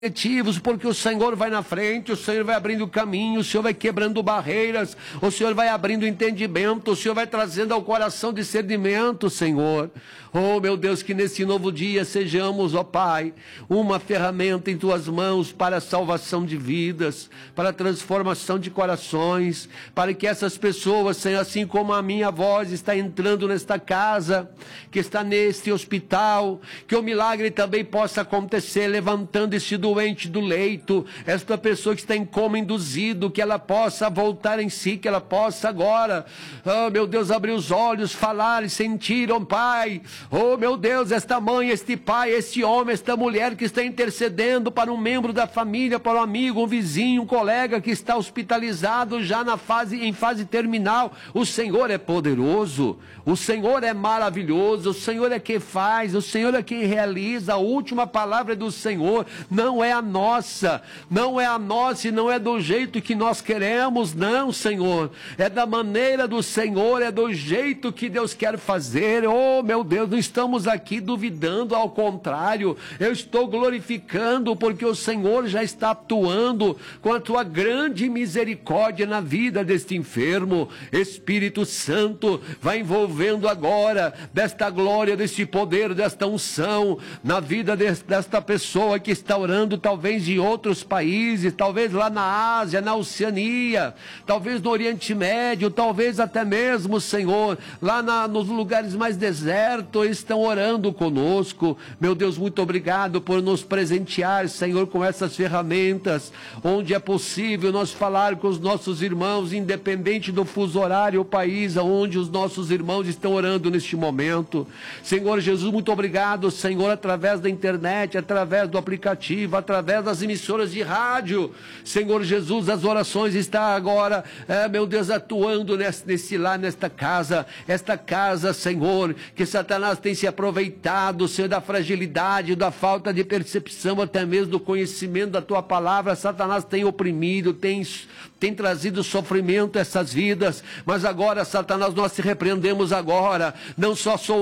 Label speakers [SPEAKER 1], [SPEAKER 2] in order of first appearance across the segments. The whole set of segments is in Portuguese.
[SPEAKER 1] objetivos, porque o Senhor vai na frente, o Senhor vai abrindo caminho, o Senhor vai quebrando barreiras, o Senhor vai abrindo entendimento, o Senhor vai trazendo ao coração discernimento, Senhor. Oh, meu Deus, que nesse novo dia sejamos, ó Pai, uma ferramenta em Tuas mãos para a salvação de vidas, para a transformação de corações, para que essas pessoas, Senhor, assim como a minha voz está entrando nesta casa, que está neste hospital, que o milagre também possa acontecer, levantando este doente do leito, esta pessoa que está em coma induzido, que ela possa voltar em si, que ela possa agora, oh meu Deus, abrir os olhos, falar e sentir, ó Pai, oh meu Deus, esta mãe, este pai, este homem, esta mulher que está intercedendo para um membro da família, para um amigo, um vizinho, um colega que está hospitalizado já em fase terminal. O Senhor é poderoso, o Senhor é maravilhoso, o Senhor é quem faz, o Senhor é quem realiza. A última palavra é do Senhor, não é a nossa, não é a nossa e não é do jeito que nós queremos, não, Senhor, é da maneira do Senhor, é do jeito que Deus quer fazer. Oh meu Deus, não estamos aqui duvidando, ao contrário, eu estou glorificando, porque o Senhor já está atuando com a Tua grande misericórdia na vida deste enfermo. Espírito Santo, vai envolvendo agora desta glória, deste poder, desta unção, na vida desta pessoa que está orando, talvez em outros países, talvez lá na Ásia, na Oceania, talvez no Oriente Médio, talvez até mesmo, Senhor, lá nos lugares mais desertos, estão orando conosco. Meu Deus, muito obrigado por nos presentear, Senhor, com essas ferramentas, onde é possível nós falar com os nossos irmãos, independente do fuso horário, o país onde os nossos irmãos estão orando neste momento. Senhor Jesus, muito obrigado, Senhor, através da internet, através do aplicativo, através das emissoras de rádio. Senhor Jesus, as orações estão agora, meu Deus, atuando nesta casa, esta casa, Senhor, que Satanás tem se aproveitado, Senhor, da fragilidade, da falta de percepção, até mesmo do conhecimento da Tua palavra. Satanás tem oprimido, tem trazido sofrimento a essas vidas, mas agora, Satanás, nós te repreendemos agora. Não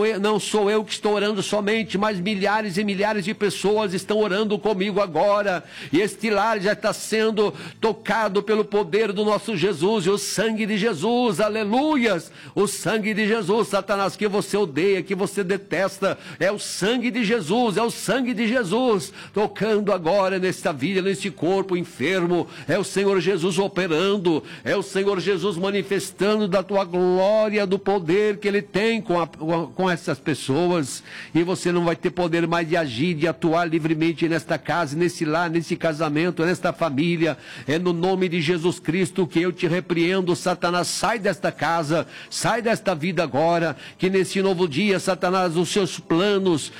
[SPEAKER 1] sou eu que estou orando somente, mas milhares e milhares de pessoas estão orando comigo agora, e este lar já está sendo tocado pelo poder do nosso Jesus, e o sangue de Jesus, aleluias, o sangue de Jesus. Satanás, que você odeia, que você detesta, é o sangue de Jesus, é o sangue de Jesus, tocando agora nesta vida, neste corpo enfermo, é o Senhor Jesus operando, é o Senhor Jesus manifestando da Tua glória, do poder que Ele tem com essas pessoas, e você não vai ter poder mais de agir, de atuar livremente nesta casa, nesse lar, nesse casamento, nesta família. É no nome de Jesus Cristo que eu te repreendo, Satanás, sai desta casa, sai desta vida agora, que nesse novo dia, Satanás, os seus planos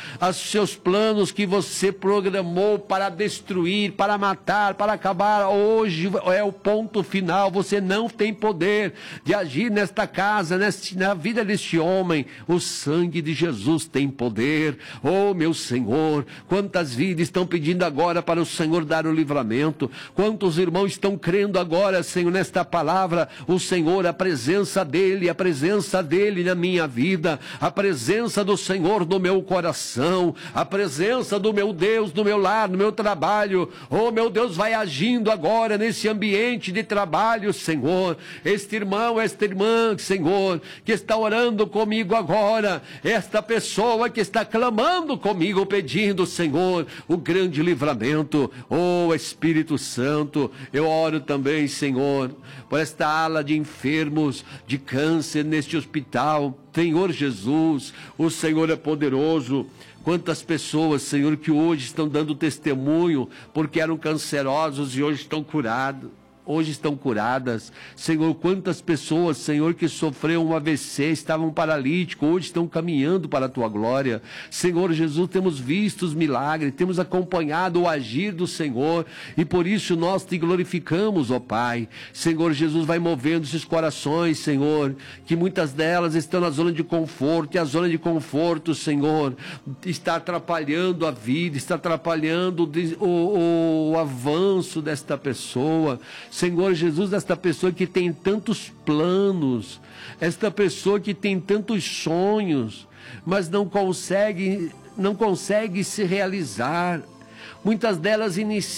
[SPEAKER 1] que você programou para destruir, para matar, para acabar, hoje é o ponto final. Você não tem poder de agir nesta casa, na vida deste homem. O sangue de Jesus tem poder. Oh meu Senhor, quantas vidas estão pedindo agora para o Senhor dar o livramento, quantos irmãos estão crendo agora, Senhor, nesta palavra. O Senhor, a presença dEle na minha vida, a presença do Senhor no meu coração, a presença do meu Deus no meu lar, no meu trabalho. Oh meu Deus, vai agindo agora nesse ambiente de trabalho, Senhor. Este irmão, esta irmã, Senhor, que está orando comigo agora, esta pessoa que está clamando comigo, pedindo, Senhor, o grande livramento. Oh Espírito Santo, eu oro também, Senhor, por esta ala de enfermos de câncer neste hospital. Senhor Jesus, o Senhor é poderoso. Quantas pessoas, Senhor, que hoje estão dando testemunho porque eram cancerosos e hoje estão curados. Hoje estão curadas. Senhor, quantas pessoas, Senhor, que sofreram um AVC, estavam paralíticos, hoje estão caminhando para a Tua glória. Senhor Jesus, temos visto os milagres, temos acompanhado o agir do Senhor, e por isso nós te glorificamos, ó Pai. Senhor Jesus, vai movendo esses corações, Senhor, que muitas delas estão na zona de conforto, e a zona de conforto, Senhor, está atrapalhando a vida, está atrapalhando o avanço desta pessoa. Senhor Jesus, esta pessoa que tem tantos planos, esta pessoa que tem tantos sonhos, mas não consegue se realizar. muitas delas iniciam